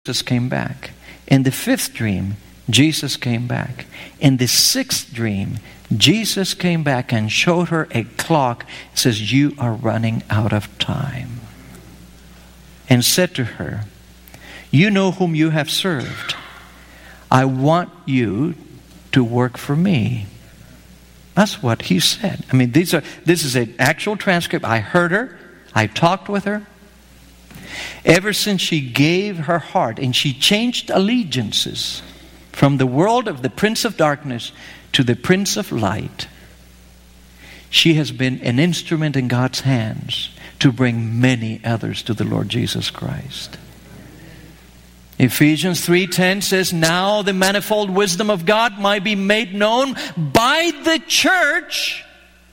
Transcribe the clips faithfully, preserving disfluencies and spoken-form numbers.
Jesus came back. In the fifth dream, Jesus came back. In the sixth dream, Jesus came back and showed her a clock. It says, you are running out of time. And said to her, you know whom you have served. I want you to work for me. That's what he said. I mean, these are this is an actual transcript. I heard her. I talked with her. Ever since she gave her heart and she changed allegiances from the world of the Prince of Darkness to the Prince of Light, she has been an instrument in God's hands to bring many others to the Lord Jesus Christ. Ephesians three ten says, now the manifold wisdom of God might be made known by the church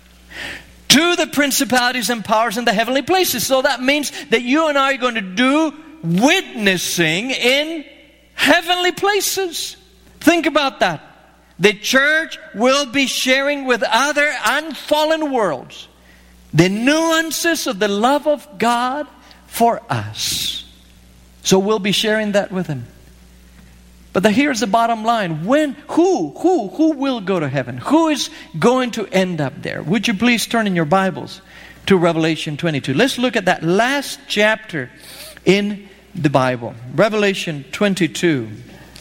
to the principalities and powers in the heavenly places. So that means that you and I are going to do witnessing in heavenly places. Think about that. The church will be sharing with other unfallen worlds the nuances of the love of God for us. So we'll be sharing that with them. But the, here's the bottom line. When, who, who, who will go to heaven? Who is going to end up there? Would you please turn in your Bibles to Revelation twenty-two. Let's look at that last chapter in the Bible. Revelation twenty-two.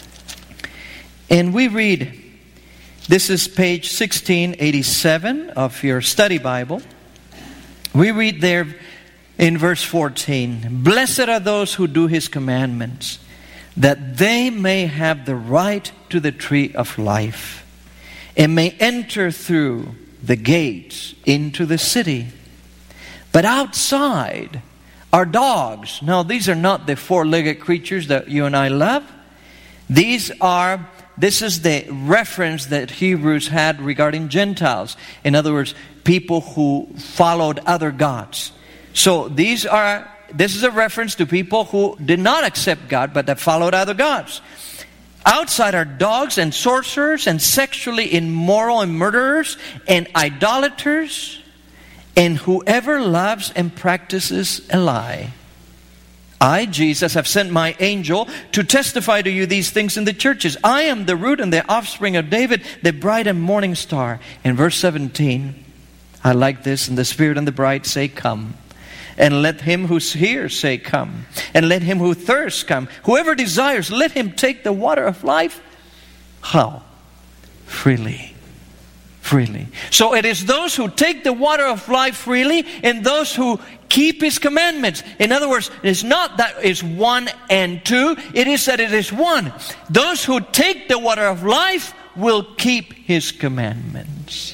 And we read, this is page sixteen eighty-seven of your study Bible. We read there in verse fourteen, blessed are those who do His commandments, that they may have the right to the tree of life, and may enter through the gates into the city. But outside are dogs. Now, these are not the four-legged creatures that you and I love. These are, this is the reference that Hebrews had regarding Gentiles. In other words, people who followed other gods. So these are, this is a reference to people who did not accept God, but that followed other gods. Outside are dogs and sorcerers and sexually immoral and murderers and idolaters and whoever loves and practices a lie. I, Jesus, have sent my angel to testify to you these things in the churches. I am the root and the offspring of David, the bright and morning star. In verse seventeen, I like this, and the Spirit and the bride say, come. And let him who hears say, come. And let him who thirsts come. Whoever desires, let him take the water of life. How? Freely. Freely. So it is those who take the water of life freely and those who keep His commandments. In other words, it's not that it's one and two. It is that it is one. Those who take the water of life will keep His commandments.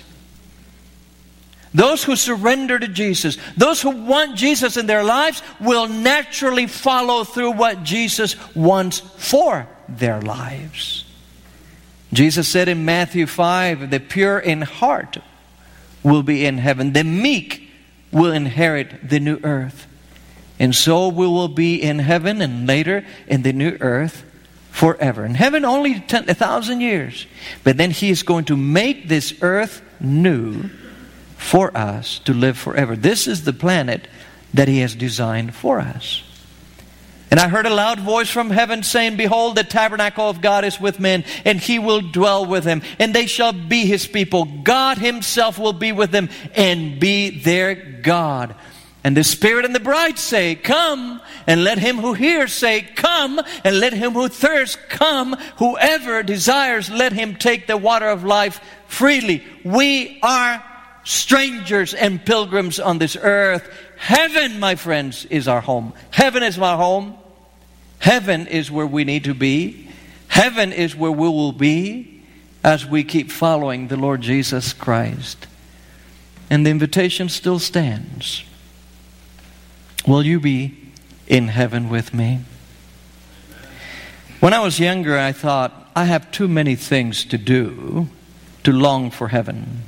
Those who surrender to Jesus, those who want Jesus in their lives, will naturally follow through what Jesus wants for their lives. Jesus said in Matthew five, the pure in heart will be in heaven. The meek will inherit the new earth. And so we will be in heaven and later in the new earth forever. In heaven only ten, a thousand years. But then He is going to make this earth new for us to live forever. This is the planet that He has designed for us. And I heard a loud voice from heaven saying, behold, the tabernacle of God is with men, and He will dwell with them, and they shall be His people. God Himself will be with them and be their God. And the Spirit and the bride say, come. And let him who hears say, come. And let him who thirsts come. Whoever desires, let him take the water of life freely. We are strangers and pilgrims on this earth. Heaven, my friends, is our home. Heaven is my home. Heaven is where we need to be. Heaven is where we will be as we keep following the Lord Jesus Christ. And the invitation still stands. Will you be in heaven with me? When I was younger, I thought, I have too many things to do to long for heaven.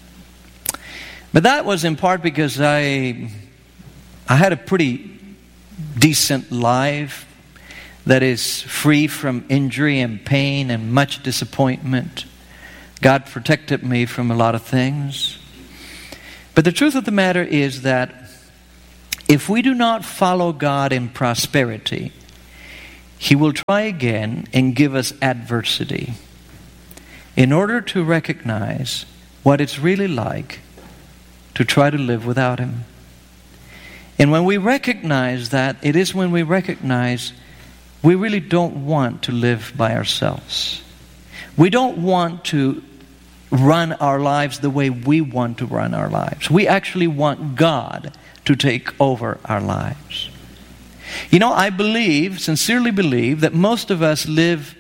But that was in part because I, I had a pretty decent life that is free from injury and pain and much disappointment. God protected me from a lot of things. But the truth of the matter is that if we do not follow God in prosperity, He will try again and give us adversity in order to recognize what it's really like to try to live without Him. And when we recognize that, it is when we recognize we really don't want to live by ourselves. We don't want to run our lives the way we want to run our lives. We actually want God to take over our lives. You know, I believe, sincerely believe, that most of us live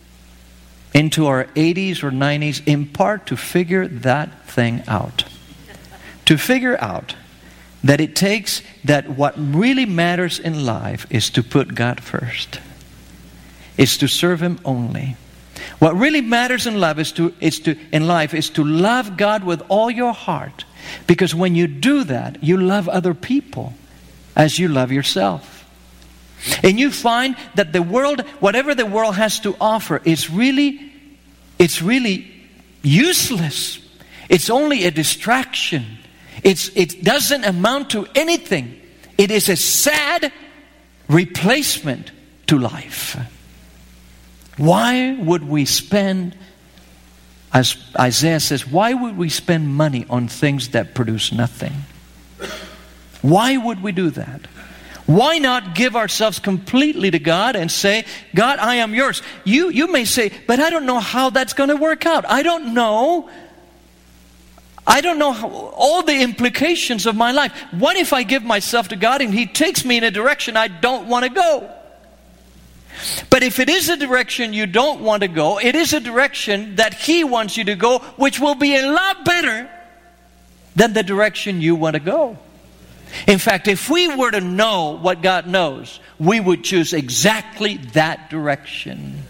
into our eighties or nineties in part to figure that thing out. To figure out that it takes that what really matters in life is to put God first. It's to serve Him only. What really matters in life is to is to in life is to love God with all your heart. Because when you do that, you love other people as you love yourself. And you find that the world, whatever the world has to offer, is really, it's really useless. It's only a distraction. It's, it doesn't amount to anything. It is a sad replacement to life. Why would we spend, as Isaiah says, why would we spend money on things that produce nothing? Why would we do that? Why not give ourselves completely to God and say, God, I am yours. You, you may say, but I don't know how that's going to work out. I don't know. I don't know how, all the implications of my life. What if I give myself to God and He takes me in a direction I don't want to go? But if it is a direction you don't want to go, it is a direction that He wants you to go, which will be a lot better than the direction you want to go. In fact, if we were to know what God knows, we would choose exactly that direction.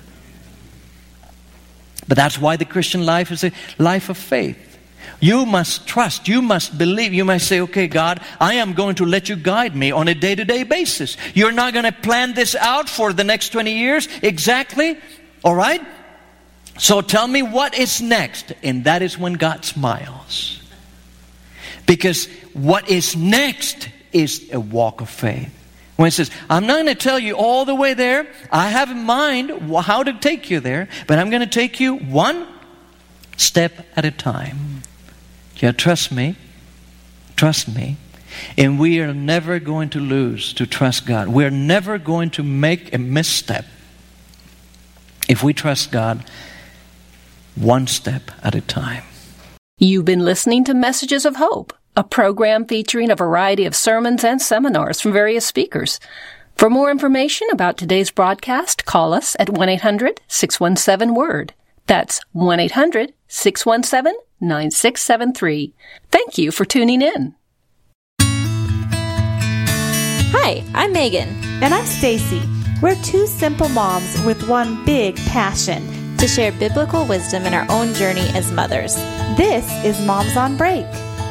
But that's why the Christian life is a life of faith. You must trust, you must believe. You must say, okay, God, I am going to let you guide me on a day-to-day basis. You're not going to plan this out for the next twenty years exactly, all right? So tell me what is next. And that is when God smiles. Because what is next is a walk of faith. When it says, I'm not going to tell you all the way there. I have in mind how to take you there. But I'm going to take you one step at a time. Yeah, trust me. Trust me. And we are never going to lose to trust God. We're never going to make a misstep if we trust God one step at a time. You've been listening to Messages of Hope, a program featuring a variety of sermons and seminars from various speakers. For more information about today's broadcast, call us at one eight hundred six one seven WORD. That's one eight hundred six one seven nine six seven three. Thank you for tuning in. Hi, I'm Megan. And I'm Stacy. We're two simple moms with one big passion: to share biblical wisdom in our own journey as mothers. This is Moms on Break.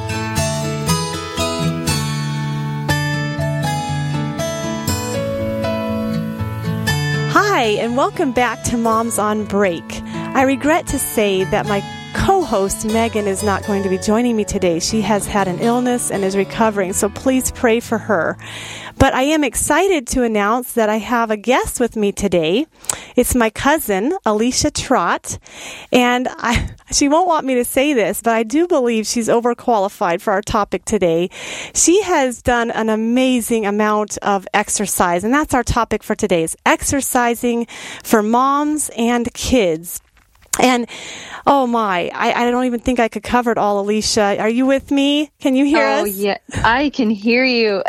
Hi, and welcome back to Moms on Break. I regret to say that my co-host Megan is not going to be joining me today. She has had an illness and is recovering, so please pray for her. But I am excited to announce that I have a guest with me today. It's my cousin, Alicia Trott, and I, she won't want me to say this, but I do believe she's overqualified for our topic today. She has done an amazing amount of exercise, and that's our topic for today, is exercising for moms and kids. And, oh my, I, I don't even think I could cover it all, Alicia. Are you with me? Can you hear oh, us? Oh, yeah, I can hear you.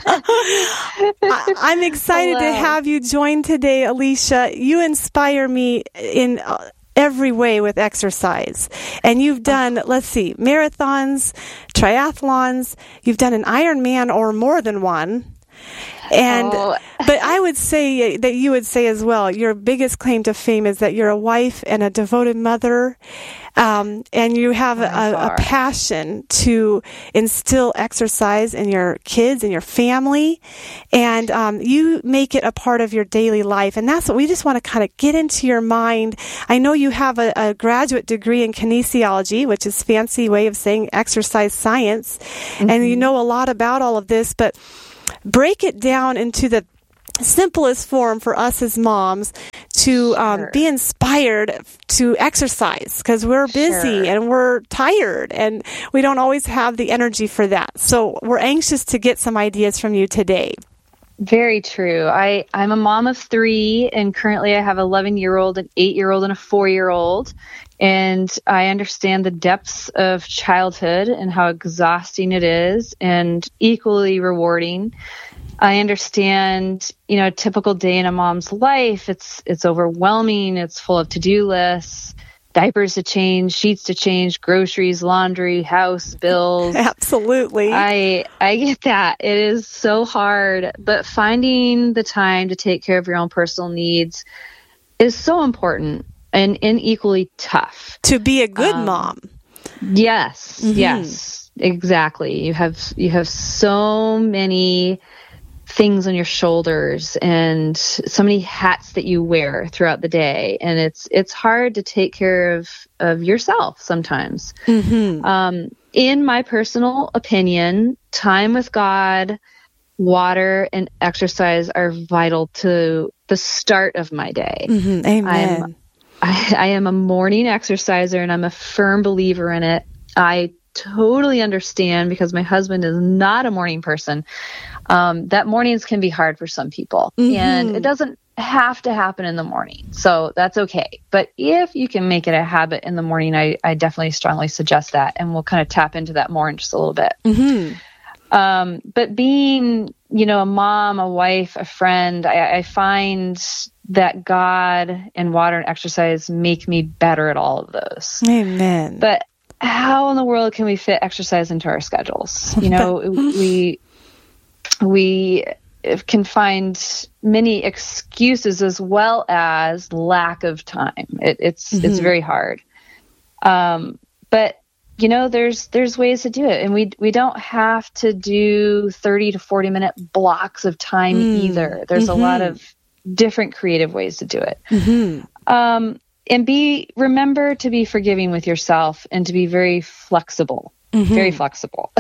I, I'm excited Hello. to have you join today, Alicia. You inspire me in uh, every way with exercise. And you've done, oh. let's see, marathons, triathlons. You've done an Ironman or more than one. And, oh. but I would say that you would say as well, your biggest claim to fame is that you're a wife and a devoted mother, um, and you have a, a passion to instill exercise in your kids and your family, and um, you make it a part of your daily life. And that's what we just want to kind of get into your mind. I know you have a, a graduate degree in kinesiology, which is a fancy way of saying exercise science, mm-hmm. and you know a lot about all of this, but break it down into the simplest form for us as moms to um, Sure. be inspired to exercise, because we're busy Sure. and we're tired and we don't always have the energy for that. So we're anxious to get some ideas from you today. Very true. I, I'm a mom of three, and currently I have an eleven-year-old, an eight-year-old, and a four-year-old. And I understand the depths of childhood and how exhausting it is, and equally rewarding. I understand, you know, a typical day in a mom's life. It's it's overwhelming. It's full of to-do lists, diapers to change, sheets to change, groceries, laundry, house bills. Absolutely. I I get that. It is so hard, but finding the time to take care of your own personal needs is so important and, and equally tough. To be a good Um, mom. Yes, Mhm. yes, exactly. You have you have so many things on your shoulders and so many hats that you wear throughout the day, and it's it's hard to take care of of yourself sometimes. Mm-hmm. Um, in my personal opinion, time with God, water, and exercise are vital to the start of my day. Mm-hmm. Amen. I, I am a morning exerciser, and I'm a firm believer in it. I totally understand, because my husband is not a morning person, um, that mornings can be hard for some people. Mhm. And it doesn't have to happen in the morning. So that's okay. But if you can make it a habit in the morning, I, I definitely strongly suggest that. And we'll kind of tap into that more in just a little bit. Mm-hmm. Um, but being, you know, a mom, a wife, a friend, I, I find that God and water and exercise make me better at all of those. Amen. But how in the world can we fit exercise into our schedules? You know, we we can find many excuses as well as lack of time. It, it's Mm-hmm. it's very hard. Um, but you know, there's there's ways to do it, and we we don't have to do thirty to forty minute blocks of time Mm. either. There's Mm-hmm. a lot of different creative ways to do it. Mm-hmm. Um, and be remember to be forgiving with yourself, and to be very flexible, Mm-hmm. very flexible.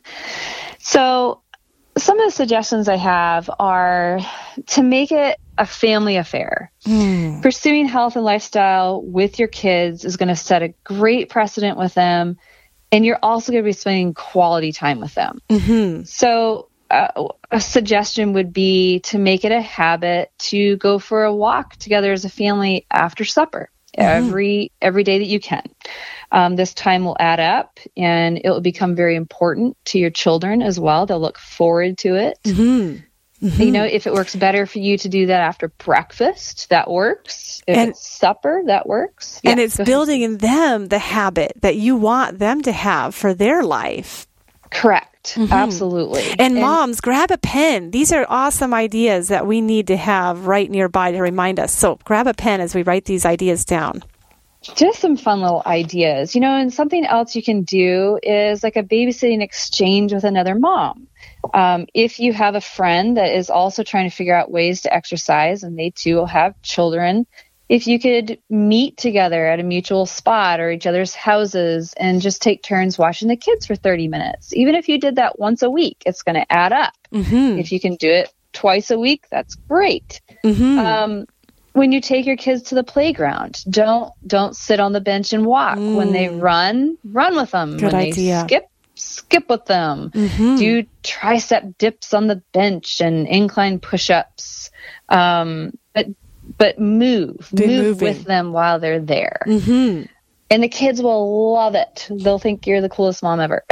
So some of the suggestions I have are to make it a family affair. Mm. Pursuing health and lifestyle with your kids is going to set a great precedent with them, and you're also going to be spending quality time with them. Mm-hmm. So uh, a suggestion would be to make it a habit to go for a walk together as a family after supper every every day that you can. Um, this time will add up, and it will become very important to your children as well. They'll look forward to it. Mm-hmm. Mm-hmm. You know, if it works better for you to do that after breakfast, that works. If And- it's supper, that works. And Yeah, it's go ahead. building in them the habit that you want them to have for their life. Correct. Absolutely. And, moms, grab a pen. These are awesome ideas that we need to have right nearby to remind us. So grab a pen as we write these ideas down. just some fun little ideas, you know, and something else you can do is like a babysitting exchange with another mom. Um, if you have a friend that is also trying to figure out ways to exercise, and they too will have children, if you could meet together at a mutual spot or each other's houses and just take turns watching the kids for thirty minutes, even if you did that once a week, it's going to add up. Mm-hmm. If you can do it twice a week, that's great. Mm-hmm. Um, when you take your kids to the playground, don't don't sit on the bench and walk. Mm. When they run, run with them. Good when idea. they skip, skip with them. Mm-hmm. Do tricep dips on the bench and incline push-ups. Um, but but move, Be move moving. with them while they're there. Mm-hmm. And the kids will love it. They'll think you're the coolest mom ever.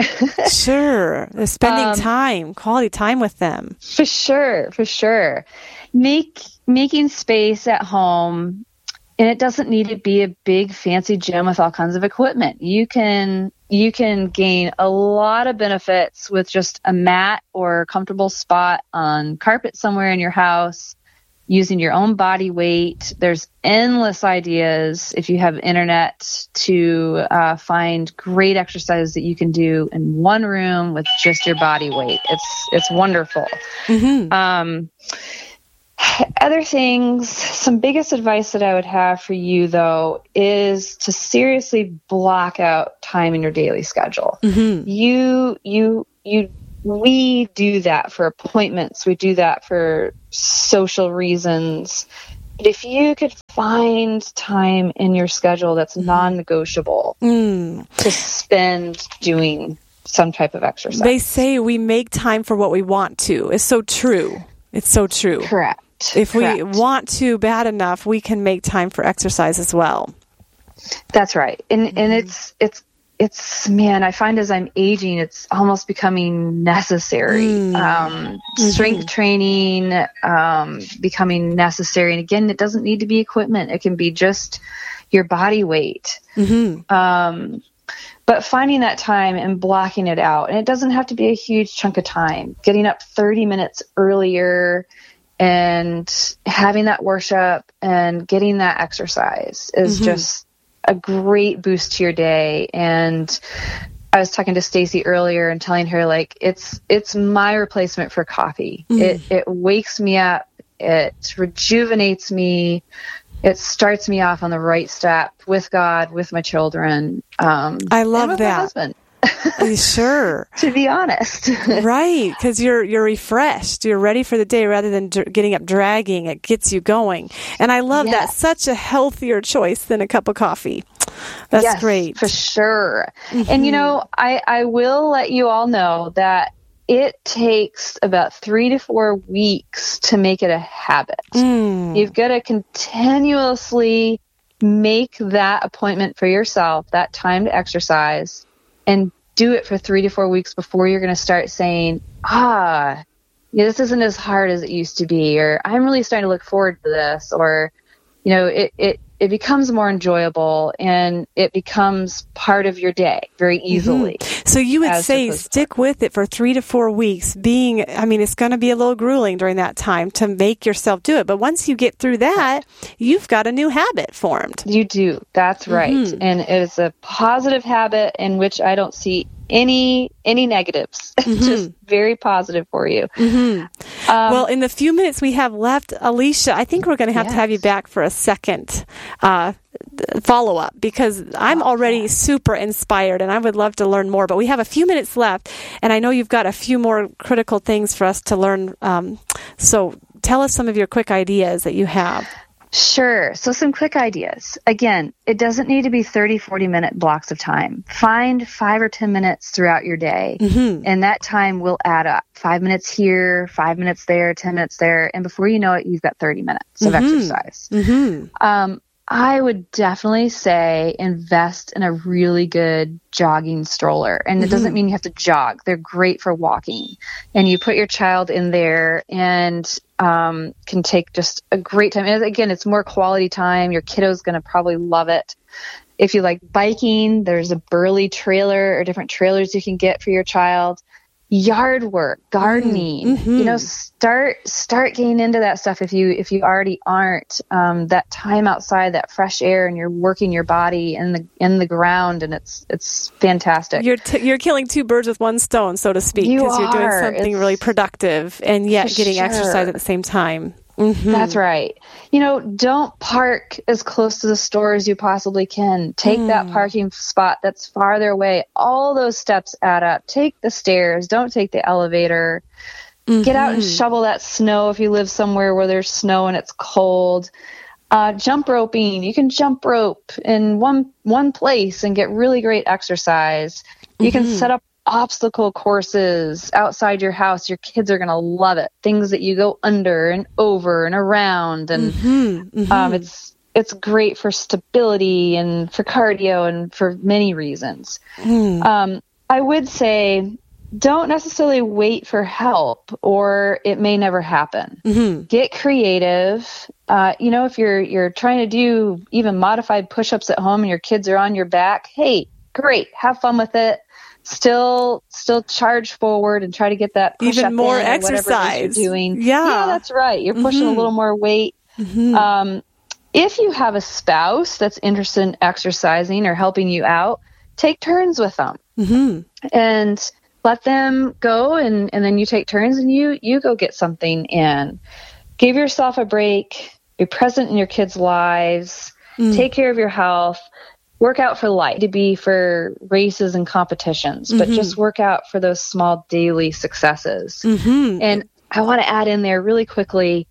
Sure. They're spending Um, time, quality time with them. For sure, for sure. Make making space at home, and it doesn't need to be a big fancy gym with all kinds of equipment. You can you can gain a lot of benefits with just a mat or a comfortable spot on carpet somewhere in your house, using your own body weight. There's endless ideas if you have internet to uh, find great exercises that you can do in one room with just your body weight. It's it's wonderful. Mm-hmm. Um, other things, some biggest advice that I would have for you, though, is to seriously block out time in your daily schedule. Mm-hmm. You, you, you we do that for appointments. We do that for social reasons. But if you could find time in your schedule that's non-negotiable mm. to spend doing some type of exercise. They say we make time for what we want to. It's so true. It's so true. Correct. If Correct. we want to bad enough, we can make time for exercise as well. That's right. And mm-hmm. and it's it's it's man, I find as I'm aging, it's almost becoming necessary. Mm. Um, mm-hmm. Strength training um, becoming necessary. And again, it doesn't need to be equipment. It can be just your body weight. Mm-hmm. Um, but finding that time and blocking it out, and it doesn't have to be a huge chunk of time. Getting up thirty minutes earlier and having that worship and getting that exercise is mm-hmm. just a great boost to your day. And I was talking to Stacy earlier and telling her, like, it's it's my replacement for coffee. Mm. It it wakes me up. It rejuvenates me. It starts me off on the right step with God, with my children. Um, I love and with that. My husband. Sure. To be honest. Right, because you're you're refreshed. You're ready for the day rather than dr- getting up dragging. It gets you going. And I love yes. that. Such a healthier choice than a cup of coffee. That's yes, great. For sure. Mm-hmm. And, you know, I, I will let you all know that it takes about three to four weeks to make it a habit. Mm. You've got to continuously make that appointment for yourself, that time to exercise, and do it for three to four weeks before you're going to start saying, ah, yeah, this isn't as hard as it used to be, or I'm really starting to look forward to this, or, you know, it, it, it becomes more enjoyable and it becomes part of your day very easily. Mm-hmm. So you would say stick with it for three to four weeks being, I mean, it's going to be a little grueling during that time to make yourself do it. But once you get through that, you've got a new habit formed. You do. That's right. Mm-hmm. And it is a positive habit in which I don't see any any negatives. Mm-hmm. Just very positive for you. Mm-hmm. Um, well, in the few minutes we have left, Alicia, I think we're going to have yes. to have you back for a second uh, follow-up, because I'm already super inspired and I would love to learn more. But we have a few minutes left, and I know you've got a few more critical things for us to learn. Um, so tell us some of your quick ideas that you have. Sure. So some quick ideas. Again, it doesn't need to be thirty, forty minute blocks of time. Find five or ten minutes throughout your day, mm-hmm. and that time will add up. Five minutes here, five minutes there, ten minutes there. And before you know it, you've got thirty minutes of mm-hmm. exercise. Mm-hmm. Um, I would definitely say invest in a really good jogging stroller. And mm-hmm. it doesn't mean you have to jog. They're great for walking. And you put your child in there and um, can take just a great time. And again, it's more quality time. Your kiddo's going to probably love it. If you like biking, there's a Burley trailer or different trailers you can get for your child. Yard work, gardening, mm-hmm. you know, start start getting into that stuff if you if you already aren't. Um, that time outside, that fresh air, and you're working your body in the in the ground, and it's it's fantastic. You're t- you're killing two birds with one stone, so to speak, because you you're doing something it's, really productive and yet getting sure. exercise at the same time. Mm-hmm. That's right. You know, don't park as close to the store as you possibly can. Take mm. that parking spot that's farther away. All those steps add up. Take the stairs. Don't take the elevator. Mm-hmm. Get out and shovel that snow if you live somewhere where there's snow and it's cold. Uh, jump roping. You can jump rope in one one place and get really great exercise. You mm-hmm. can set up obstacle courses outside your house. Your kids are going to love it. Things that you go under and over and around. And mm-hmm, mm-hmm. Um, it's it's great for stability and for cardio and for many reasons. Mm. Um, I would say don't necessarily wait for help, or it may never happen. Mm-hmm. Get creative. Uh, you know, if you're you're trying to do even modified push-ups at home and your kids are on your back, hey, great. Have fun with it. Still, still charge forward and try to get that push even up more in exercise. You're doing. Yeah. yeah, that's right. You're pushing mm-hmm. a little more weight. Mm-hmm. Um, if you have a spouse that's interested in exercising or helping you out, take turns with them mm-hmm. and let them go, and, and then you take turns and you you go get something in. Give yourself a break. Be present in your kids' lives. Mm. Take care of your health. work out for life, to be for races and competitions, but Mm-hmm. just work out for those small daily successes. Mm-hmm. And I want to add in there really quickly,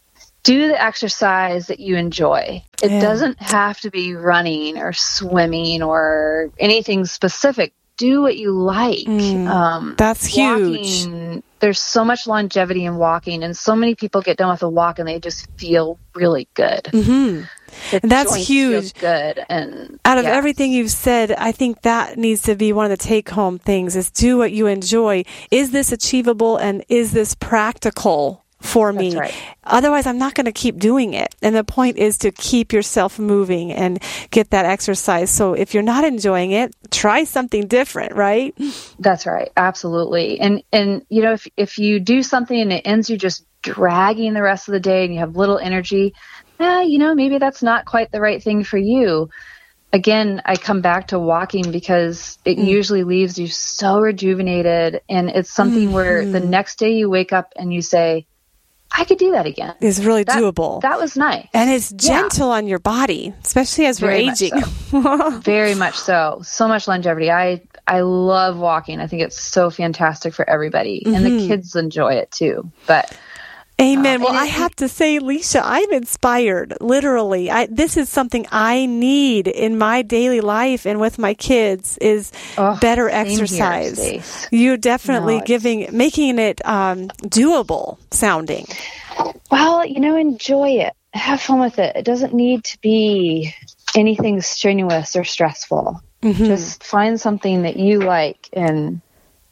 do the exercise that you enjoy. It Yeah. doesn't have to be running or swimming or anything specific. Do what you like. Mm, um, that's huge. walking, there's so much longevity in walking, and so many people get done with a walk and they just feel really good. Mm-hmm. The That's joints feel huge. good. And Out of yeah. everything you've said, I think that needs to be one of the take-home things, is do what you enjoy. Is this achievable, and is this practical for me? That's right. Otherwise, I'm not going to keep doing it. And the point is to keep yourself moving and get that exercise. So if you're not enjoying it, try something different, right? That's right. Absolutely. And, and, you know, if, if you do something and it ends you just dragging the rest of the day and you have little energy, eh, you know, maybe that's not quite the right thing for you. Again, I come back to walking because it Mm. usually leaves you so rejuvenated, and it's something where the next day you wake up and you say, I could do that again. It's really That- doable. That was nice. and it's Yeah. gentle on your body, especially as Very we're much aging. Very much so. So much longevity. I, I love walking. I think it's so fantastic for everybody. And Mm-hmm. the kids enjoy it too. But Amen. Uh, Well, and I it- have to say, Leisha, I'm inspired. Literally, I, this is something I need in my daily life and with my kids is Oh, better same here, exercise. Stace. You're definitely No, it's- giving, making it um, doable sounding. well, you know, enjoy it. Have fun with it. It doesn't need to be anything strenuous or stressful. Mm-hmm. Just find something that you like and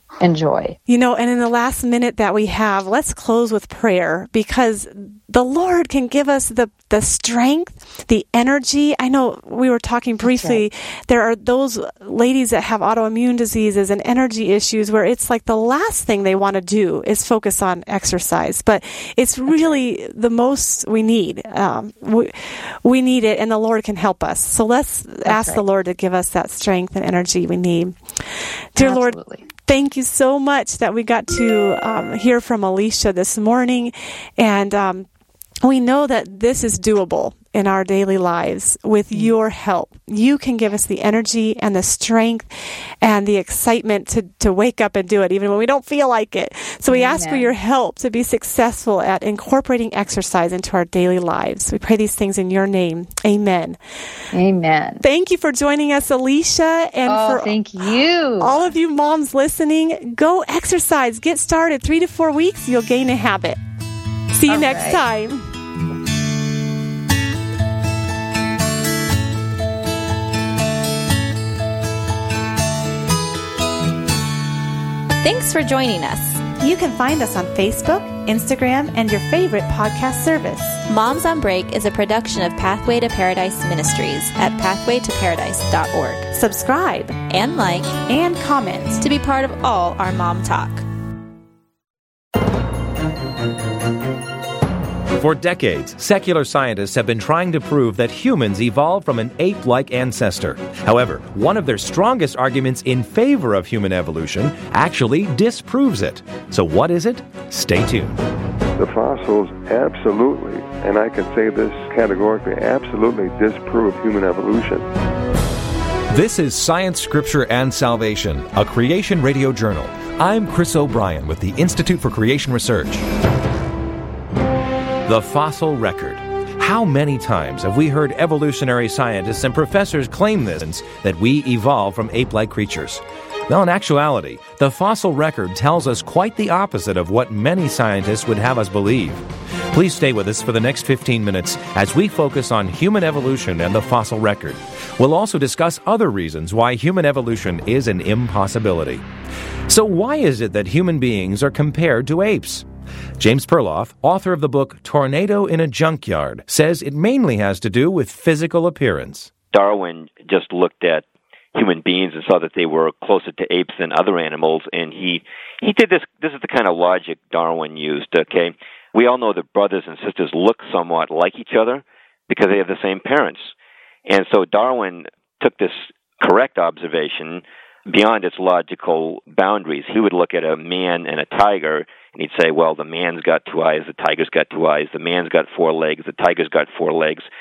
enjoy. You know, and in the last minute that we have, let's close with prayer, because the Lord can give us the, the strength, the energy. I know we were talking briefly, there are those ladies that have autoimmune diseases and energy issues where it's like the last thing they want to do is focus on exercise, but it's really the most we need. Um, we, we need it, and the Lord can help us. So let's ask the right. Lord to give us that strength and energy we need. Dear Lord, Absolutely. thank you so much that we got to um, hear from Alicia this morning. And um, we know that this is doable in our daily lives with your help. You can give us the energy and the strength and the excitement to, to wake up and do it, even when we don't feel like it. So we ask for Amen. your help to be successful at incorporating exercise into our daily lives. We pray these things in your name. Amen. Amen. Thank you for joining us, Alicia. And Oh, for thank you. all of you moms listening, go exercise. Get started. Three to four weeks, you'll gain a habit. See you All next right. time. Thanks for joining us. You can find us on Facebook, Instagram, and your favorite podcast service. Moms on Break is a production of Pathway to Paradise Ministries at pathway to paradise dot org. Subscribe And like and comment. to be part of all our mom talk. For decades, secular scientists have been trying to prove that humans evolved from an ape-like ancestor. However, one of their strongest arguments in favor of human evolution actually disproves it. So what is it? Stay tuned. The fossils absolutely, and I can say this categorically, absolutely disprove human evolution. This is Science, Scripture, and Salvation, a Creation Radio Journal. I'm Chris O'Brien with the Institute for Creation Research. The fossil record. How many times have we heard evolutionary scientists and professors claim this, that we evolved from ape-like creatures? Well, in actuality, the fossil record tells us quite the opposite of what many scientists would have us believe. Please stay with us for the next fifteen minutes as we focus on human evolution and the fossil record. We'll also discuss other reasons why human evolution is an impossibility. So why is it that human beings are compared to apes? James Perloff, author of the book Tornado in a Junkyard, says it mainly has to do with physical appearance. Darwin just looked at human beings and saw that they were closer to apes than other animals, and he he did this. This is the kind of logic Darwin used, okay? We all know that brothers and sisters look somewhat like each other because they have the same parents. And so Darwin took this correct observation beyond its logical boundaries. He would look at a man and a tiger, and he'd say, well, the man's got two eyes, the tiger's got two eyes, the man's got four legs, the tiger's got four legs.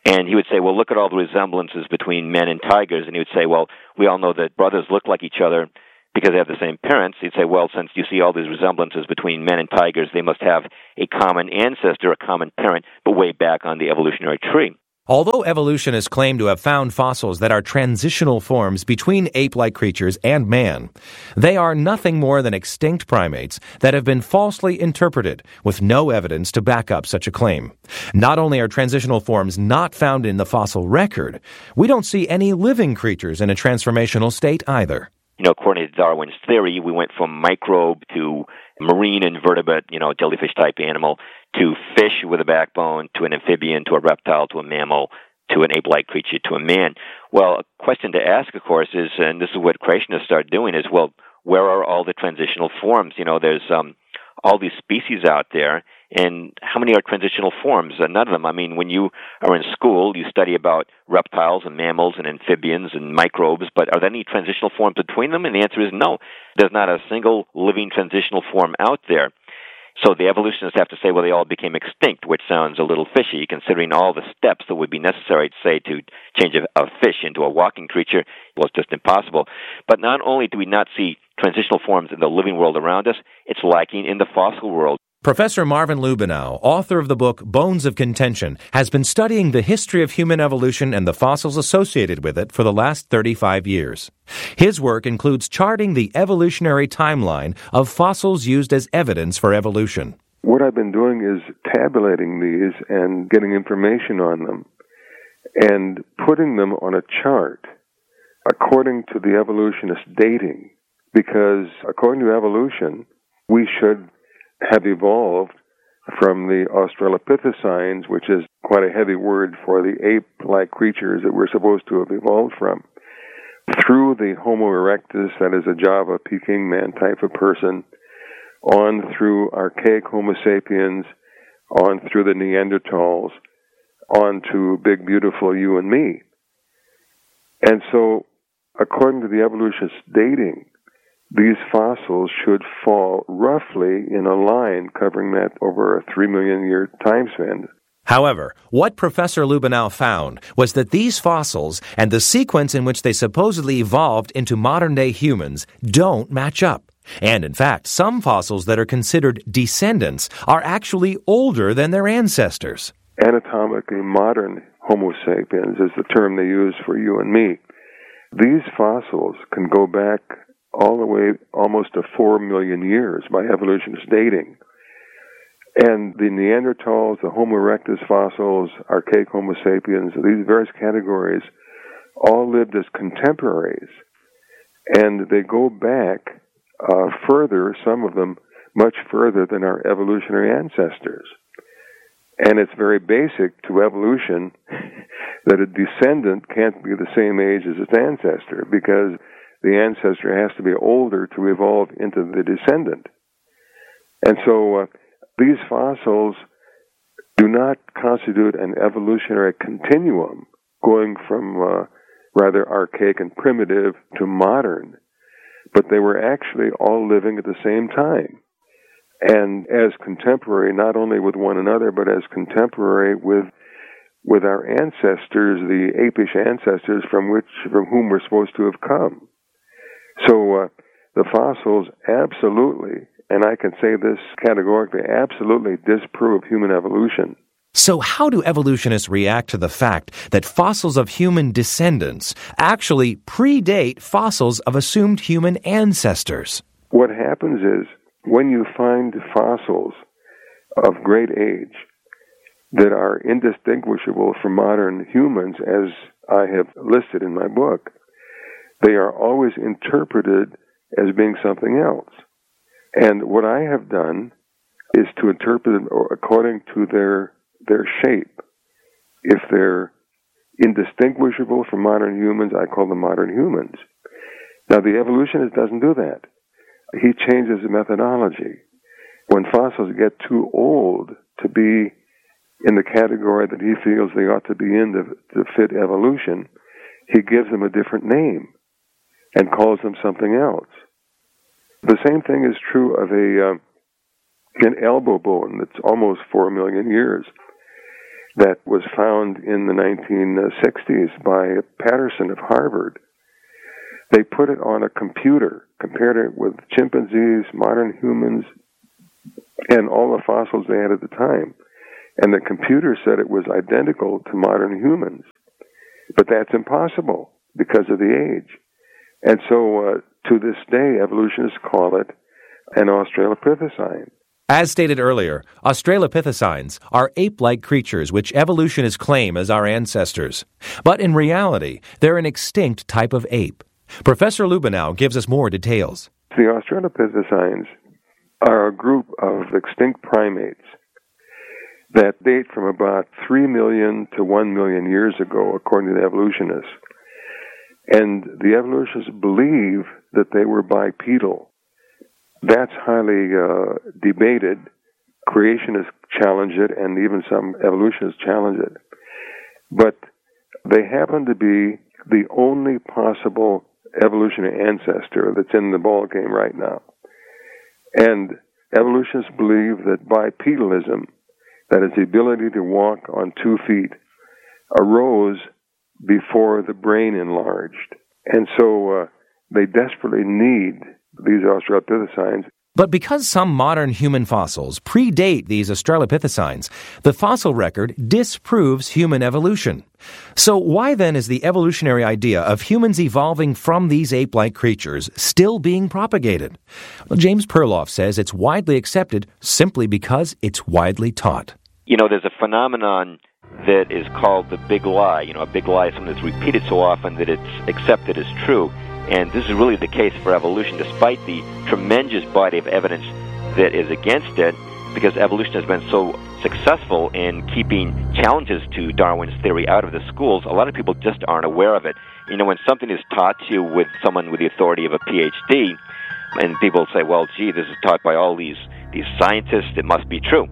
And he would say, well, look at all the resemblances between men and tigers. And he would say, well, we all know that brothers look like each other because they have the same parents. He'd say, well, since you see all these resemblances between men and tigers, they must have a common ancestor, a common parent, but way back on the evolutionary tree. Although evolutionists claim to have found fossils that are transitional forms between ape-like creatures and man, they are nothing more than extinct primates that have been falsely interpreted with no evidence to back up such a claim. Not only are transitional forms not found in the fossil record, we don't see any living creatures in a transformational state either. You know, according to Darwin's theory, we went from microbe to marine invertebrate, you know, jellyfish-type animal, to fish with a backbone, to an amphibian, to a reptile, to a mammal, to an ape-like creature, to a man. Well, a question to ask, of course, is, and this is what creationists start doing, is, well, where are all the transitional forms? You know, there's um, all these species out there, and how many are transitional forms? Uh, none of them. I mean, when you are in school, you study about reptiles and mammals and amphibians and microbes, but are there any transitional forms between them? And the answer is no. There's not a single living transitional form out there. So the evolutionists have to say, well, they all became extinct, which sounds a little fishy, considering all the steps that would be necessary, to say, to change a, a fish into a walking creature. Well, it's just impossible. But not only do we not see transitional forms in the living world around us, it's lacking in the fossil world. Professor Marvin Lubenow, author of the book Bones of Contention, has been studying the history of human evolution and the fossils associated with it for the last thirty-five years. His work includes charting the evolutionary timeline of fossils used as evidence for evolution. What I've been doing is tabulating these and getting information on them and putting them on a chart according to the evolutionist dating, because according to evolution, we should have evolved from the Australopithecines, which is quite a heavy word for the ape-like creatures that we're supposed to have evolved from, through the Homo erectus, that is a Java Peking man type of person, on through archaic Homo sapiens, on through the Neanderthals, on to big, beautiful you and me. And so, according to the evolutionist dating, these fossils should fall roughly in a line covering that over a three million year time span. However, what Professor Lubenow found was that these fossils and the sequence in which they supposedly evolved into modern-day humans don't match up. And in fact, some fossils that are considered descendants are actually older than their ancestors. Anatomically modern Homo sapiens is the term they use for you and me. These fossils can go back all the way almost to four million years by evolutionist dating. And the Neanderthals, the Homo erectus fossils, archaic Homo sapiens, these various categories all lived as contemporaries. And they go back uh, further, some of them much further than our evolutionary ancestors. And it's very basic to evolution that a descendant can't be the same age as its ancestor, because the ancestor has to be older to evolve into the descendant. And so uh, these fossils do not constitute an evolutionary continuum going from uh, rather archaic and primitive to modern, but they were actually all living at the same time. And as contemporary, not only with one another, but as contemporary with with our ancestors, the apish ancestors from which from whom we're supposed to have come. So uh, the fossils absolutely, and I can say this categorically, absolutely disprove human evolution. So how do evolutionists react to the fact that fossils of human descendants actually predate fossils of assumed human ancestors? What happens is, when you find fossils of great age that are indistinguishable from modern humans, as I have listed in my book, they are always interpreted as being something else. And what I have done is to interpret them according to their their shape. If they're indistinguishable from modern humans, I call them modern humans. Now, the evolutionist doesn't do that. He changes the methodology. When fossils get too old to be in the category that he feels they ought to be in to, to fit evolution, he gives them a different name and calls them something else. The same thing is true of a uh, an elbow bone that's almost four million years. that was found in the nineteen sixties by Patterson of Harvard. They put it on a computer, compared it with chimpanzees, modern humans, and all the fossils they had at the time. And the computer said it was identical to modern humans. But that's impossible because of the age. And so uh, to this day, evolutionists call it an Australopithecine. As stated earlier, Australopithecines are ape-like creatures which evolutionists claim as our ancestors. But in reality, they're an extinct type of ape. Professor Lubenow gives us more details. The Australopithecines are a group of extinct primates that date from about three million to one million years ago, according to the evolutionists. And the evolutionists believe that they were bipedal. That's highly uh, debated. Creationists challenge it, and even some evolutionists challenge it. But they happen to be the only possible evolutionary ancestor that's in the ballgame right now. And evolutionists believe that bipedalism, that is the ability to walk on two feet, arose before the brain enlarged. And so uh, they desperately need these Australopithecines. But because some modern human fossils predate these Australopithecines, the fossil record disproves human evolution. So why then is the evolutionary idea of humans evolving from these ape-like creatures still being propagated? Well, James Perloff says it's widely accepted simply because it's widely taught. You know, there's a phenomenon that is called the big lie. You know, a big lie is something that's repeated so often that it's accepted as true. And this is really the case for evolution, despite the tremendous body of evidence that is against it, because evolution has been so successful in keeping challenges to Darwin's theory out of the schools. A lot of people just aren't aware of it. You know, when something is taught to you with someone with the authority of a P H D, and people say, well, gee, this is taught by all these, these scientists, it must be true.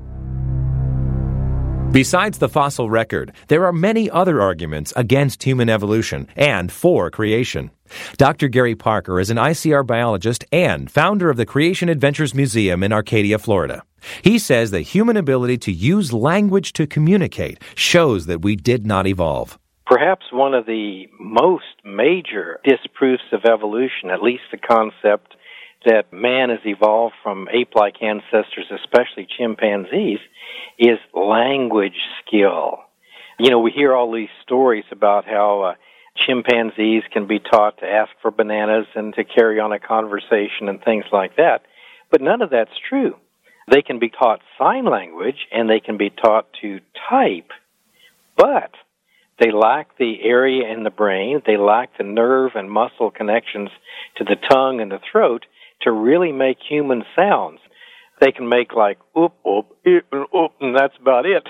Besides the fossil record, there are many other arguments against human evolution and for creation. Doctor Gary Parker is an I C R biologist and founder of the Creation Adventures Museum in Arcadia, Florida. He says the human ability to use language to communicate shows that we did not evolve. Perhaps one of the most major disproofs of evolution, at least the concept that man has evolved from ape-like ancestors, especially chimpanzees, is language skill. You know, we hear all these stories about how uh, chimpanzees can be taught to ask for bananas and to carry on a conversation and things like that. But none of that's true. They can be taught sign language and they can be taught to type, but they lack the area in the brain, they lack the nerve and muscle connections to the tongue and the throat to really make human sounds. They can make like oop, oop, eep, oop, and that's about it.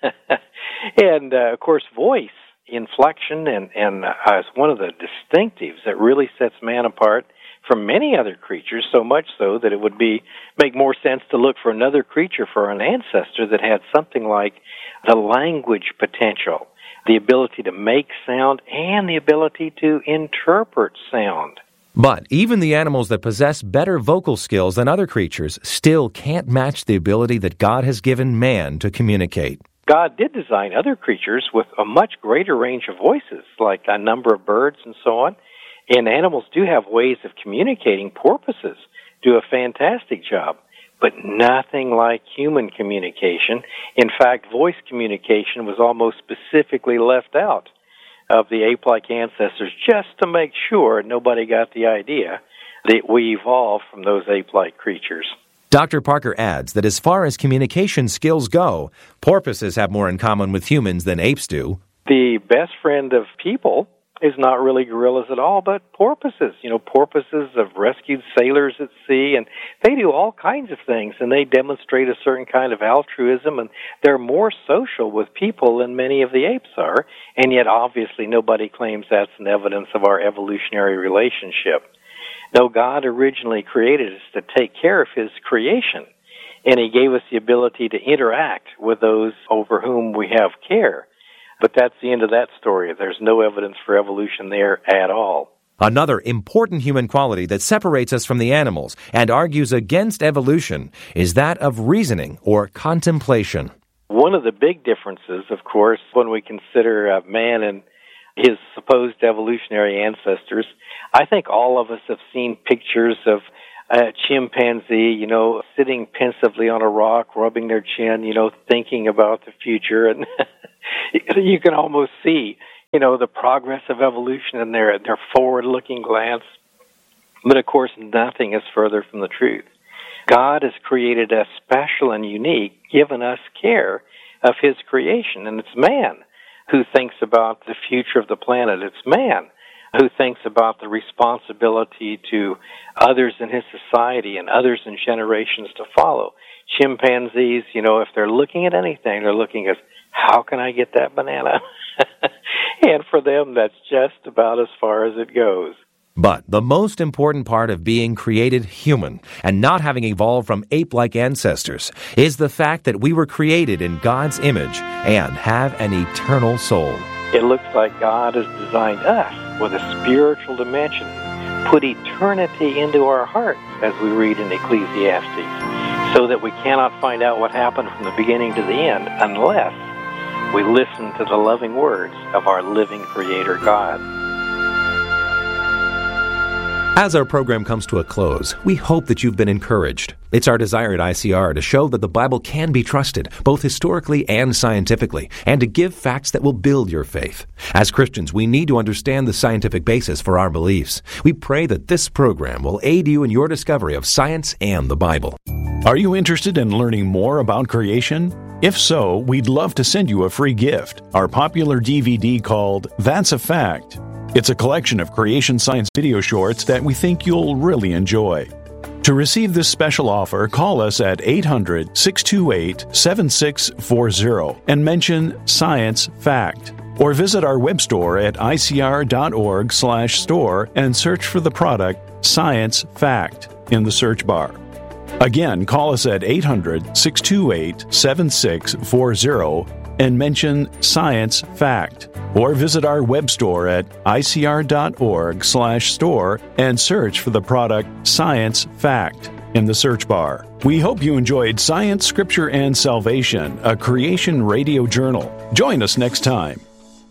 And, uh, of course, voice, inflection, and, and uh, is one of the distinctives that really sets man apart from many other creatures, so much so that it would be make more sense to look for another creature for an ancestor that had something like the language potential, the ability to make sound, and the ability to interpret sound. But even the animals that possess better vocal skills than other creatures still can't match the ability that God has given man to communicate. God did design other creatures with a much greater range of voices, like a number of birds and so on. And animals do have ways of communicating. Porpoises do a fantastic job, but nothing like human communication. In fact, voice communication was almost specifically left out of the ape-like ancestors just to make sure nobody got the idea that we evolved from those ape-like creatures. Doctor Parker adds that as far as communication skills go, porpoises have more in common with humans than apes do. The best friend of people is not really gorillas at all, but porpoises. You know, porpoises have rescued sailors at sea, and they do all kinds of things, and they demonstrate a certain kind of altruism, and they're more social with people than many of the apes are, and yet obviously nobody claims that's an evidence of our evolutionary relationship. No, God originally created us to take care of His creation, and He gave us the ability to interact with those over whom we have care. But that's the end of that story. There's no evidence for evolution there at all. Another important human quality that separates us from the animals and argues against evolution is that of reasoning or contemplation. One of the big differences, of course, when we consider uh, man and his supposed evolutionary ancestors, I think all of us have seen pictures of a chimpanzee, you know, sitting pensively on a rock, rubbing their chin, you know, thinking about the future. And you can almost see, you know, the progress of evolution in their, their forward-looking glance. But, of course, nothing is further from the truth. God has created us special and unique, given us care of His creation, and it's man who thinks about the future of the planet. It's man who thinks about the responsibility to others in his society and others in generations to follow. Chimpanzees, you know, if they're looking at anything, they're looking at, how can I get that banana? And for them, that's just about as far as it goes. But the most important part of being created human and not having evolved from ape-like ancestors is the fact that we were created in God's image and have an eternal soul. It looks like God has designed us with a spiritual dimension, put eternity into our hearts, as we read in Ecclesiastes, so that we cannot find out what happened from the beginning to the end unless we listen to the loving words of our living Creator God. As our program comes to a close, we hope that you've been encouraged. It's our desire at I C R to show that the Bible can be trusted, both historically and scientifically, and to give facts that will build your faith. As Christians, we need to understand the scientific basis for our beliefs. We pray that this program will aid you in your discovery of science and the Bible. Are you interested in learning more about creation? If so, we'd love to send you a free gift, our popular D V D called That's a Fact. It's a collection of creation science video shorts that we think you'll really enjoy. To receive this special offer, call us at eight hundred, six two eight, seven six four zero and mention Science Fact. Or visit our web store at I C R dot org slash store and search for the product Science Fact in the search bar. Again, call us at eight hundred, six two eight, seven six four zero and mention Science Fact. Or visit our web store at I C R dot org slash store and search for the product Science Fact in the search bar. We hope you enjoyed Science, Scripture, and Salvation, a creation radio journal. Join us next time.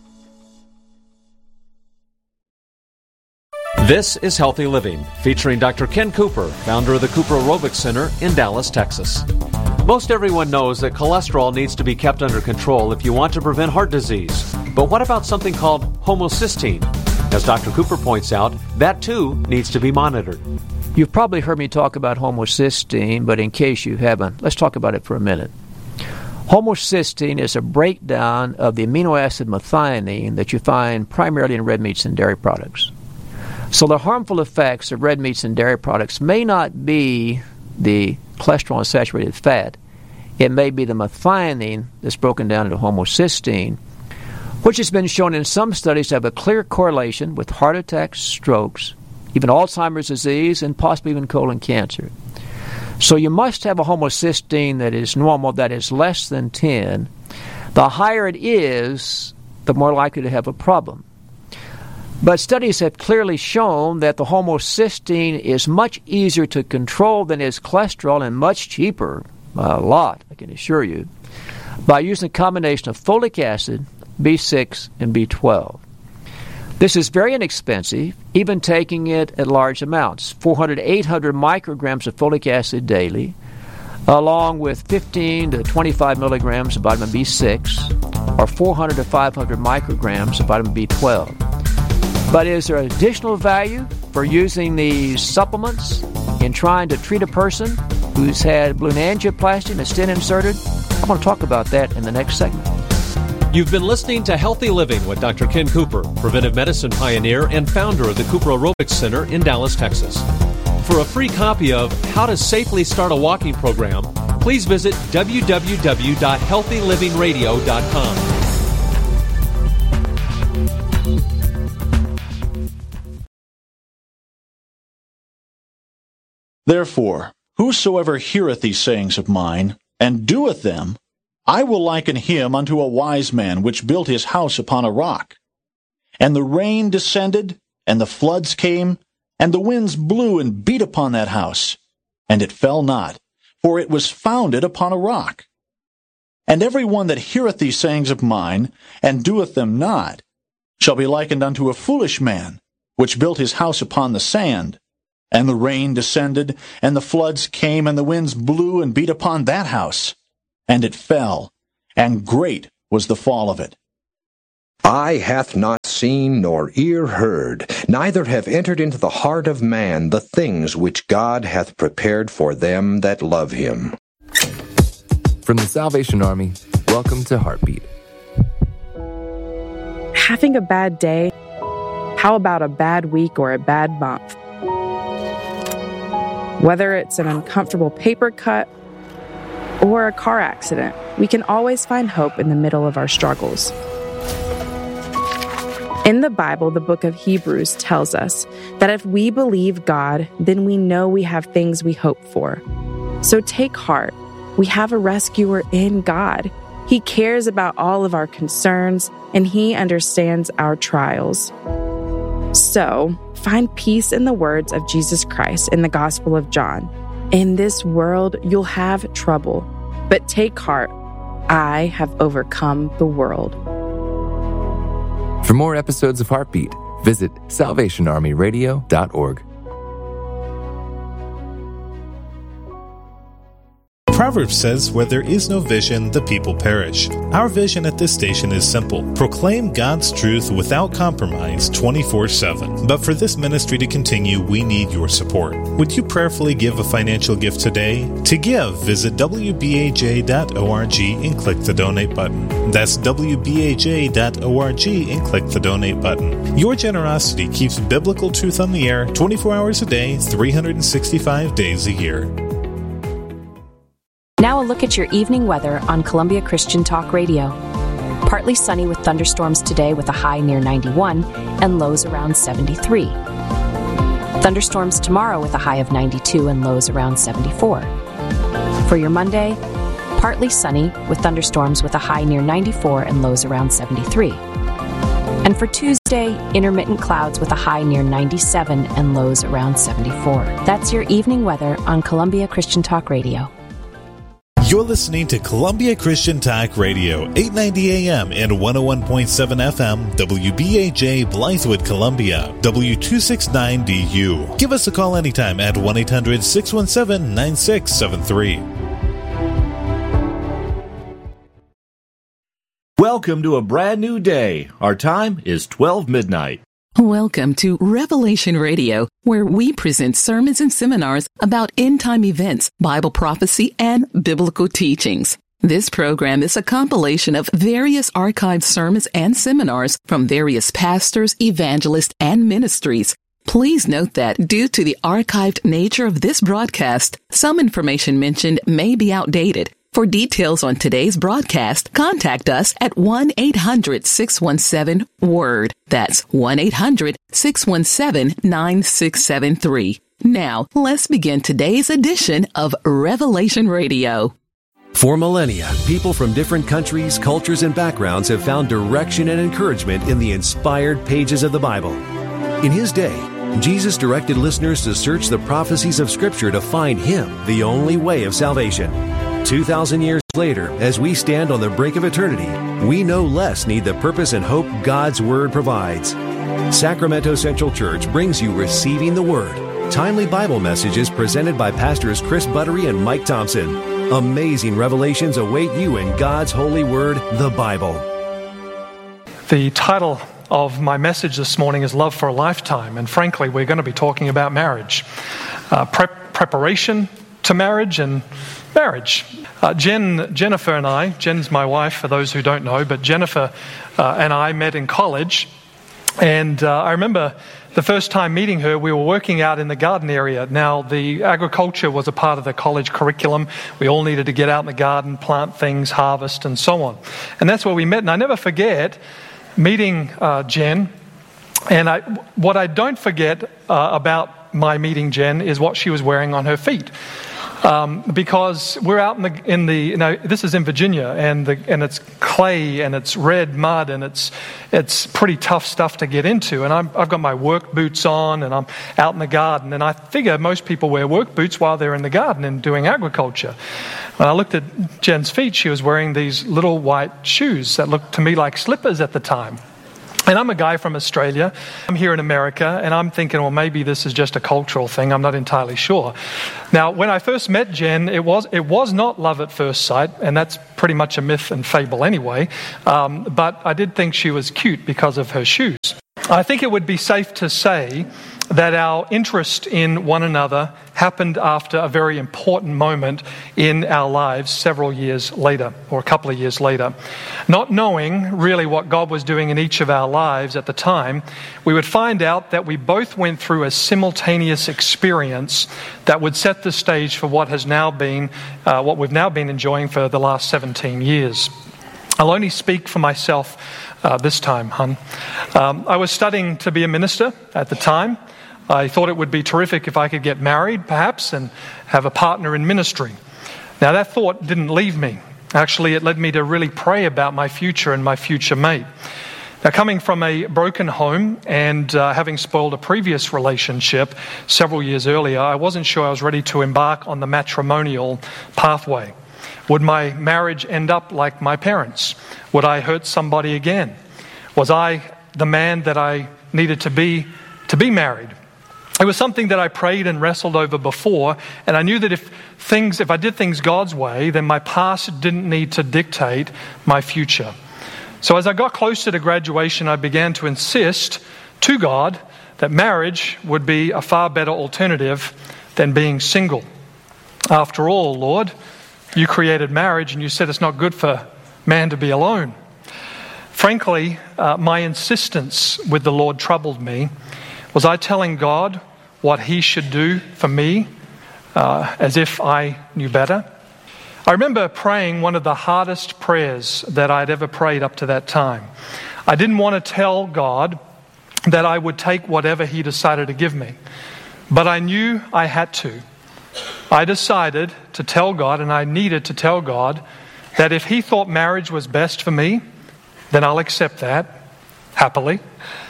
This is Healthy Living, featuring Doctor Ken Cooper, founder of the Cooper Aerobics Center in Dallas, Texas. Most everyone knows that cholesterol needs to be kept under control if you want to prevent heart disease. But what about something called homocysteine? As Doctor Cooper points out, that too needs to be monitored. You've probably heard me talk about homocysteine, but in case you haven't, let's talk about it for a minute. Homocysteine is a breakdown of the amino acid methionine that you find primarily in red meats and dairy products. So the harmful effects of red meats and dairy products may not be the cholesterol and saturated fat. It may be the methionine that's broken down into homocysteine, which has been shown in some studies to have a clear correlation with heart attacks, strokes, even Alzheimer's disease, and possibly even colon cancer. So you must have a homocysteine that is normal, that is less than ten. The higher it is, the more likely to have a problem. But studies have clearly shown that the homocysteine is much easier to control than is cholesterol and much cheaper, a lot, I can assure you, by using a combination of folic acid, B six, and B twelve. This is very inexpensive, even taking it at large amounts, four hundred to eight hundred micrograms of folic acid daily, along with fifteen to twenty-five milligrams of vitamin B six, or four hundred to five hundred micrograms of vitamin B twelve. But is there additional value for using these supplements in trying to treat a person who's had balloon angioplasty and a stent inserted? I'm going to talk about that in the next segment. You've been listening to Healthy Living with Doctor Ken Cooper, preventive medicine pioneer and founder of the Cooper Aerobics Center in Dallas, Texas. For a free copy of How to Safely Start a Walking Program, please visit w w w dot healthy living radio dot com. Therefore, whosoever heareth these sayings of mine, and doeth them, I will liken him unto a wise man which built his house upon a rock. And the rain descended, and the floods came, and the winds blew and beat upon that house, and it fell not, for it was founded upon a rock. And every one that heareth these sayings of mine, and doeth them not, shall be likened unto a foolish man, which built his house upon the sand. And the rain descended, and the floods came, and the winds blew and beat upon that house. And it fell, and great was the fall of it. Eye hath not seen, nor ear heard, neither have entered into the heart of man the things which God hath prepared for them that love him. From the Salvation Army, welcome to Heartbeat. Having a bad day? How about a bad week or a bad month? Whether it's an uncomfortable paper cut or a car accident, we can always find hope in the middle of our struggles. In the Bible, the book of Hebrews tells us that if we believe God, then we know we have things we hope for. So take heart. We have a rescuer in God. He cares about all of our concerns, and He understands our trials. So, find peace in the words of Jesus Christ in the Gospel of John. In this world, you'll have trouble, but take heart. I have overcome the world. For more episodes of Heartbeat, visit salvation army radio dot org. Proverbs says, where there is no vision, the people perish. Our vision at this station is simple. Proclaim God's truth without compromise twenty-four seven. But for this ministry to continue, we need your support. Would you prayerfully give a financial gift today? To give, visit w b a j dot org and click the donate button. That's w b a j dot org and click the donate button. Your generosity keeps biblical truth on the air twenty-four hours a day, three hundred sixty-five days a year. Now a look at your evening weather on Columbia Christian Talk Radio. Partly sunny with thunderstorms today with a high near ninety-one and lows around seventy-three. Thunderstorms tomorrow with a high of ninety-two and lows around seventy-four. For your Monday, partly sunny with thunderstorms with a high near ninety-four and lows around seventy-three. And for Tuesday, intermittent clouds with a high near ninety-seven and lows around seventy-four. That's your evening weather on Columbia Christian Talk Radio. You're listening to Columbia Christian Talk Radio, eight ninety A M and one oh one point seven F M, W B A J, Blythewood, Columbia, W two sixty-nine D U. Give us a call anytime at one eight hundred six one seven nine six seven three. Welcome to a brand new day. Our time is twelve midnight. Welcome to Revelation Radio, where we present sermons and seminars about end-time events, Bible prophecy, and biblical teachings. This program is a compilation of various archived sermons and seminars from various pastors, evangelists, and ministries. Please note that due to the archived nature of this broadcast, some information mentioned may be outdated. For details on today's broadcast, contact us at one eight hundred six one seven WORD. That's one eight hundred six one seven nine six seven three. Now, let's begin today's edition of Revelation Radio. For millennia, people from different countries, cultures, and backgrounds have found direction and encouragement in the inspired pages of the Bible. In His day, Jesus directed listeners to search the prophecies of Scripture to find Him, the only way of salvation. Two thousand years later, as we stand on the brink of eternity, we no less need the purpose and hope God's Word provides. Sacramento Central Church brings you Receiving the Word, timely Bible messages presented by Pastors Chris Buttery and Mike Thompson. Amazing revelations await you in God's holy Word, the Bible. The title of my message this morning is Love for a Lifetime, and frankly, we're going to be talking about marriage. Uh, prep, preparation to marriage and marriage. Uh, Jen, Jennifer and I, Jen's my wife for those who don't know, but Jennifer uh, and I met in college, and uh, I remember the first time meeting her, we were working out in the garden area. Now, the agriculture was a part of the college curriculum. We all needed to get out in the garden, plant things, harvest, and so on. And that's where we met, and I never forget meeting uh, Jen, and I, what I don't forget uh, about my meeting Jen is what she was wearing on her feet. Um, because we're out in the, in the, you know, this is in Virginia, and the, and it's clay, and it's red mud, and it's it's pretty tough stuff to get into. And I'm, I've got my work boots on, and I'm out in the garden, and I figure most people wear work boots while they're in the garden and doing agriculture. When I looked at Jen's feet, she was wearing these little white shoes that looked to me like slippers at the time. And I'm a guy from Australia. I'm here in America, and I'm thinking, well, maybe this is just a cultural thing. I'm not entirely sure. Now, when I first met Jen, it was it was not love at first sight, and that's pretty much a myth and fable anyway. Um, but I did think she was cute because of her shoes. I think it would be safe to say that our interest in one another happened after a very important moment in our lives several years later, or a couple of years later. Not knowing really what God was doing in each of our lives at the time, we would find out that we both went through a simultaneous experience that would set the stage for what has now been, uh, what we've now been enjoying for the last seventeen years. I'll only speak for myself uh, this time, hun. Um, I was studying to be a minister at the time. I thought it would be terrific if I could get married, perhaps, and have a partner in ministry. Now, that thought didn't leave me. Actually, it led me to really pray about my future and my future mate. Now, coming from a broken home and uh, having spoiled a previous relationship several years earlier, I wasn't sure I was ready to embark on the matrimonial pathway. Would my marriage end up like my parents? Would I hurt somebody again? Was I the man that I needed to be to be married? It was something that I prayed and wrestled over before, and I knew that if things, if I did things God's way, then my past didn't need to dictate my future. So as I got closer to graduation, I began to insist to God that marriage would be a far better alternative than being single. After all, Lord, you created marriage, and you said it's not good for man to be alone. Frankly, uh, my insistence with the Lord troubled me. Was I telling God what He should do for me uh, as if I knew better? I remember praying one of the hardest prayers that I'd ever prayed up to that time. I didn't want to tell God that I would take whatever He decided to give me, but I knew I had to. I decided to tell God, and I needed to tell God, that if He thought marriage was best for me, then I'll accept that, happily.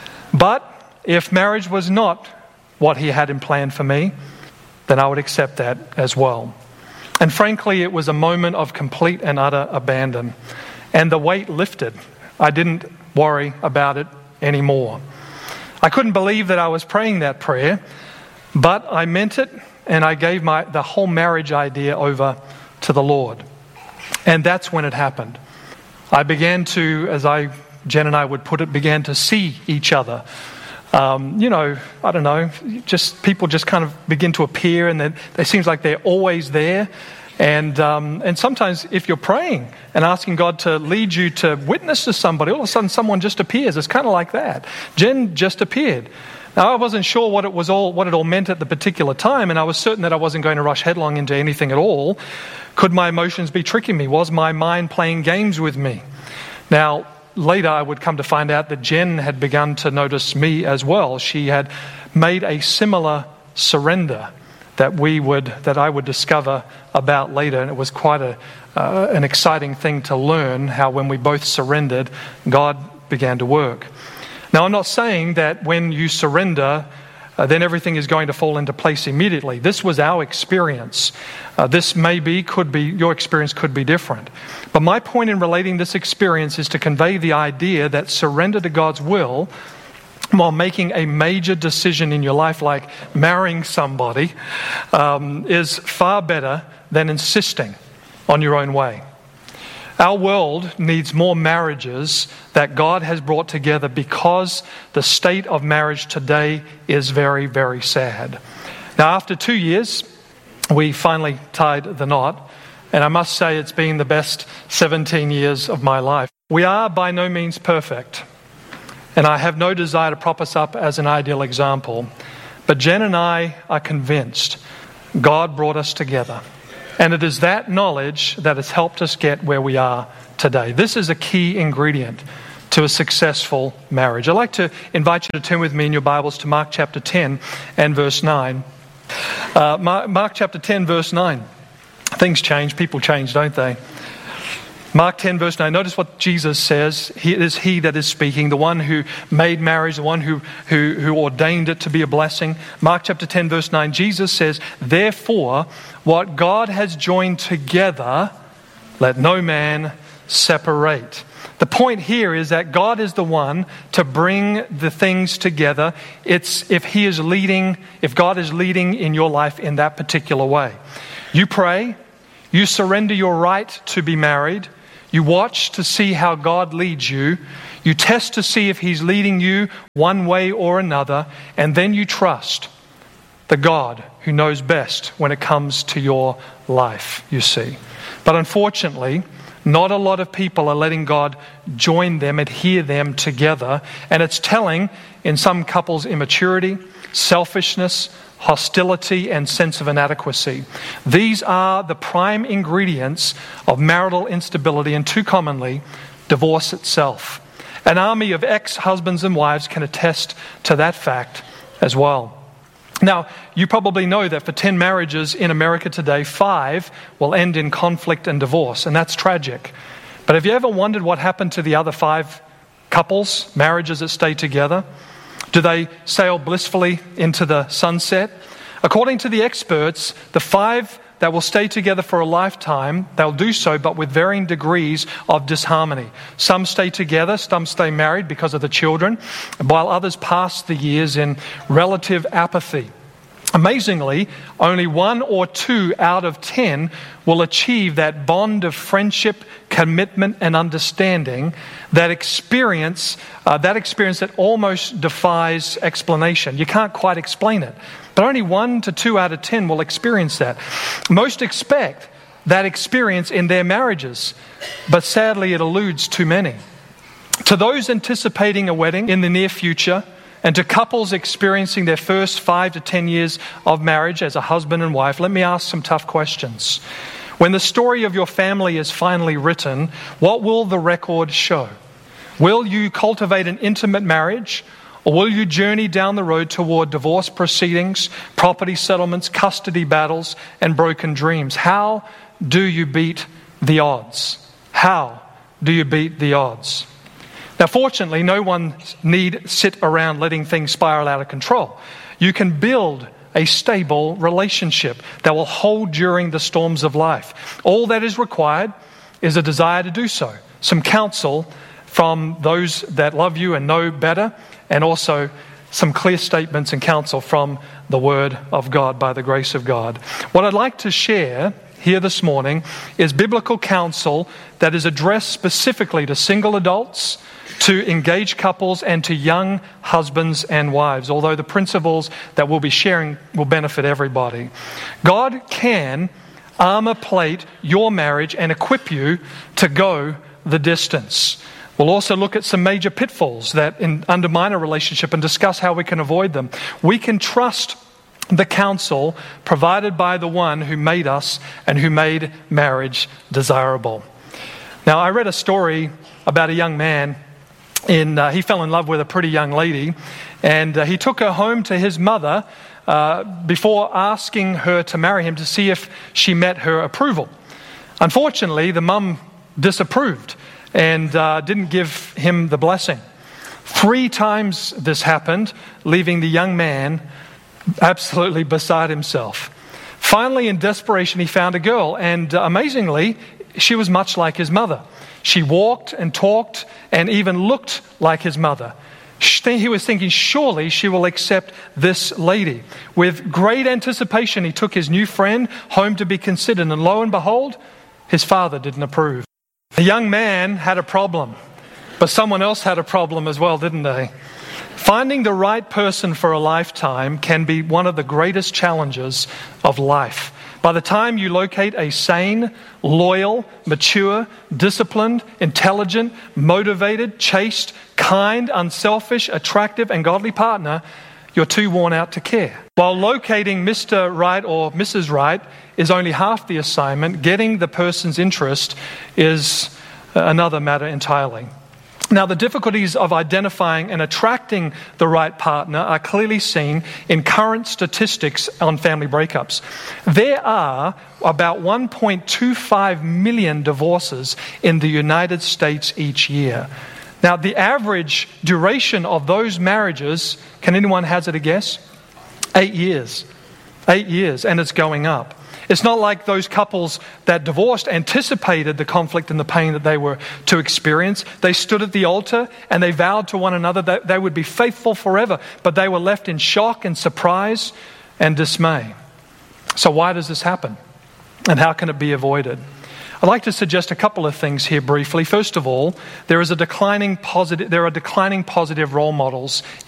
But if marriage was not what He had in plan for me, then I would accept that as well. And frankly, it was a moment of complete and utter abandon. And the weight lifted. I didn't worry about it anymore. I couldn't believe that I was praying that prayer, but I meant it, and I gave my the whole marriage idea over to the Lord. And that's when it happened. I began to, as I, Jen and I would put it, began to see each other. Um, you know, I don't know, just people just kind of begin to appear, and they, they seems like they're always there. And um, and sometimes if you're praying and asking God to lead you to witness to somebody, all of a sudden someone just appears. It's kind of like that. Jen just appeared. Now, I wasn't sure what it was all, what it all meant at the particular time, and I was certain that I wasn't going to rush headlong into anything at all. Could my emotions be tricking me? Was my mind playing games with me? Now, later I would come to find out that Jen had begun to notice me as well. She had made a similar surrender that we would, that I would discover about later, and it was quite a uh, an exciting thing to learn how when we both surrendered, God began to work. Now, I'm not saying that when you surrender, uh, then everything is going to fall into place immediately. This was our experience. Uh, this may be, could be, your experience could be different. But my point in relating this experience is to convey the idea that surrender to God's will while making a major decision in your life, like marrying somebody, um, is far better than insisting on your own way. Our world needs more marriages that God has brought together, because the state of marriage today is very, very sad. Now, after two years, we finally tied the knot, and I must say it's been the best seventeen years of my life. We are by no means perfect, and I have no desire to prop us up as an ideal example, but Jen and I are convinced God brought us together. And it is that knowledge that has helped us get where we are today. This is a key ingredient to a successful marriage. I'd like to invite you to turn with me in your Bibles to Mark chapter ten and verse nine. Uh, Mark, Mark chapter ten, verse nine. Things change, people change, don't they? Mark ten verse nine, notice what Jesus says. He, it is he that is speaking, the one who made marriage, the one who, who, who ordained it to be a blessing. Mark chapter ten verse nine, Jesus says, therefore, what God has joined together, let no man separate. The point here is that God is the one to bring the things together. It's if He is leading, if God is leading in your life in that particular way. You pray, you surrender your right to be married, you watch to see how God leads you, you test to see if He's leading you one way or another, and then you trust the God who knows best when it comes to your life, you see. But unfortunately, not a lot of people are letting God join them, adhere them together, and it's telling in some couples immaturity, selfishness, hostility, and sense of inadequacy. These are the prime ingredients of marital instability, and too commonly, divorce itself. An army of ex-husbands and wives can attest to that fact as well. Now, you probably know that for ten marriages in America today, five will end in conflict and divorce, and that's tragic. But have you ever wondered what happened to the other five couples, marriages that stay together? Do they sail blissfully into the sunset? According to the experts, the five that will stay together for a lifetime, they'll do so, but with varying degrees of disharmony. Some stay together, some stay married because of the children, while others pass the years in relative apathy. Amazingly, only one or two out of ten will achieve that bond of friendship, commitment, and understanding, that experience, uh, that experience that almost defies explanation. You can't quite explain it. But only one to two out of ten will experience that. Most expect that experience in their marriages, but sadly it eludes too many. To those anticipating a wedding in the near future, and to couples experiencing their first five to ten years of marriage as a husband and wife, let me ask some tough questions. When the story of your family is finally written, what will the record show? Will you cultivate an intimate marriage, or will you journey down the road toward divorce proceedings, property settlements, custody battles, and broken dreams? How do you beat the odds? How do you beat the odds? Now, fortunately, no one need sit around letting things spiral out of control. You can build a stable relationship that will hold during the storms of life. All that is required is a desire to do so, some counsel from those that love you and know better, and also some clear statements and counsel from the Word of God by the grace of God. What I'd like to share here this morning is biblical counsel that is addressed specifically to single adults, to engaged couples, and to young husbands and wives, although the principles that we'll be sharing will benefit everybody. God can armor plate your marriage and equip you to go the distance. We'll also look at some major pitfalls that in, undermine a relationship and discuss how we can avoid them. We can trust the counsel provided by the one who made us and who made marriage desirable. Now, I read a story about a young man. In, uh, he fell in love with a pretty young lady, and uh, he took her home to his mother uh, before asking her to marry him to see if she met her approval. Unfortunately, the mum disapproved and uh, didn't give him the blessing. Three times this happened, leaving the young man absolutely beside himself. Finally, in desperation, he found a girl, and uh, amazingly, she was much like his mother. She walked and talked and even looked like his mother. He was thinking, surely she will accept this lady. With great anticipation, he took his new friend home to be considered, and lo and behold, his father didn't approve. The young man had a problem, but someone else had a problem as well, didn't they? Finding the right person for a lifetime can be one of the greatest challenges of life. By the time you locate a sane, loyal, mature, disciplined, intelligent, motivated, chaste, kind, unselfish, attractive, and godly partner, you're too worn out to care. While locating Mister Right or Missus Right is only half the assignment, getting the person's interest is another matter entirely. Now, the difficulties of identifying and attracting the right partner are clearly seen in current statistics on family breakups. There are about one point two five million divorces in the United States each year. Now, the average duration of those marriages, can anyone hazard a guess? Eight years. Eight years, and it's going up. It's not like those couples that divorced anticipated the conflict and the pain that they were to experience. They stood at the altar and they vowed to one another that they would be faithful forever, but they were left in shock and surprise and dismay. So why does this happen? And how can it be avoided? I'd like to suggest a couple of things here briefly. First of all, there is a declining positive, there are declining positive role models